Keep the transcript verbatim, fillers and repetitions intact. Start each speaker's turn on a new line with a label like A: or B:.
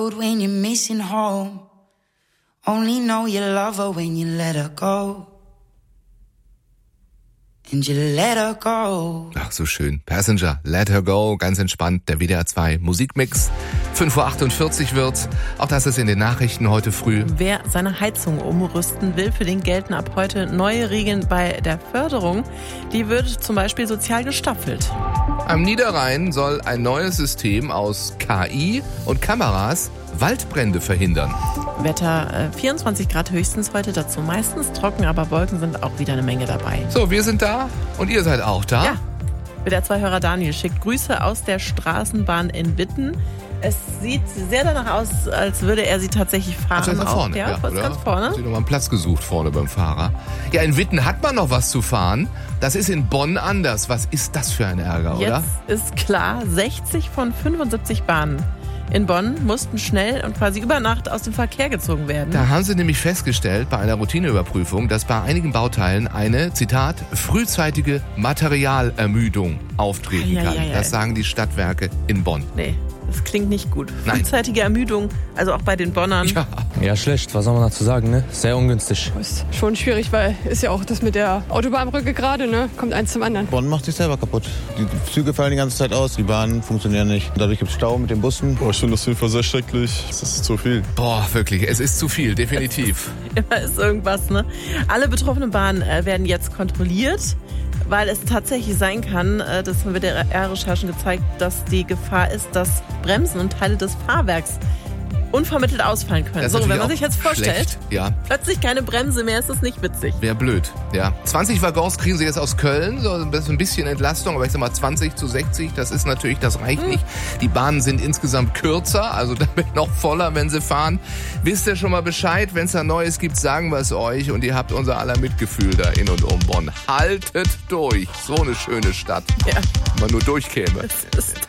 A: When you're missing home, only know you love her when you let her go. And you let her go.
B: Ach, so schön. Passenger, Let Her Go, ganz entspannt, der W D R zwei Musikmix. fünf Uhr achtundvierzig wird's. Auch das ist in den Nachrichten heute früh.
C: Wer seine Heizung umrüsten will, für den gelten ab heute neue Regeln bei der Förderung. Die wird zum Beispiel sozial gestaffelt.
B: Am Niederrhein soll ein neues System aus K I und Kameras Waldbrände verhindern.
C: Wetter äh, vierundzwanzig Grad höchstens heute, dazu meistens trocken, aber Wolken sind auch wieder eine Menge dabei.
B: So, wir sind da und ihr seid auch da.
C: Ja, W D R zwei Hörer Daniel schickt Grüße aus der Straßenbahn in Witten. Es sieht sehr danach aus, als würde er sie tatsächlich fahren.
B: Also
C: auch.
B: vorne,
C: Ja,
B: ja,
C: kurz
B: oder?
C: ganz vorne.
B: Hat sich nochmal einen Platz gesucht vorne beim Fahrer. Ja, in Witten hat man noch was zu fahren. Das ist in Bonn anders. Was ist das für ein Ärger,
C: Jetzt
B: oder?
C: ist klar, sechzig von fünfundsiebzig Bahnen in Bonn mussten schnell und quasi über Nacht aus dem Verkehr gezogen werden.
B: Da haben sie nämlich festgestellt bei einer Routineüberprüfung, dass bei einigen Bauteilen eine, Zitat, frühzeitige Materialermüdung auftreten
C: Ja,
B: kann.
C: ja, ja.
B: Das sagen die Stadtwerke in Bonn.
C: Nee, das klingt nicht gut.
B: Nein.
C: Frühzeitige Ermüdung, also auch bei den Bonnern.
B: Ja.
D: Ja, schlecht. Was soll man dazu sagen, ne? Sehr ungünstig.
E: Ist schon schwierig, weil ist ja auch das mit der Autobahnbrücke gerade, ne? Kommt eins zum anderen.
F: Bonn macht sich selber kaputt. Die Züge fallen die ganze Zeit aus, die Bahnen funktionieren nicht. Dadurch gibt es Stau mit den Bussen.
G: Boah, ich finde das auf jeden Fall sehr schrecklich. Das ist zu viel.
B: Boah, wirklich, es ist zu viel, definitiv.
C: Immer ist irgendwas, ne? Alle betroffenen Bahnen äh, werden jetzt kontrolliert, weil es tatsächlich sein kann, äh, das haben W D R-Recherchen gezeigt, dass die Gefahr ist, dass Bremsen und Teile des Fahrwerks unvermittelt ausfallen können.
B: Das ist
C: So, wenn
B: natürlich
C: man sich
B: auch
C: jetzt vorstellt,
B: schlecht. Ja,
C: plötzlich keine Bremse mehr, ist das nicht witzig.
B: wäre blöd. Ja. zwanzig Waggons kriegen sie jetzt aus Köln, so ein bisschen Entlastung, aber ich sag mal zwanzig zu sechzig, das ist natürlich, das reicht nicht. Die Bahnen sind insgesamt kürzer, also damit noch voller, wenn sie fahren. Wisst ihr schon mal Bescheid, wenn es da Neues gibt, sagen wir es euch und ihr habt unser aller Mitgefühl da in und um Bonn. Haltet durch, so eine schöne Stadt,
C: Ja,
B: wenn man nur durchkäme.
C: es ist